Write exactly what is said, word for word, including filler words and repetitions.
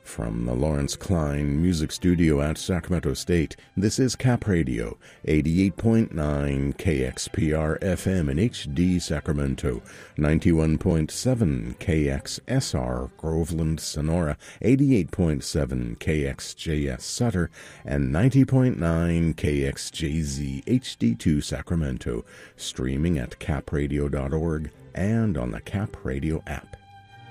From the Lawrence Klein Music Studio at Sacramento State, this is Cap Radio, eighty-eight point nine K X P R F M in H D Sacramento, ninety-one point seven K X S R Groveland, Sonora, eighty-eight point seven K X J S Sutter, and ninety point nine K X J Z H D two Sacramento, streaming at cap radio dot org and on the Cap Radio app.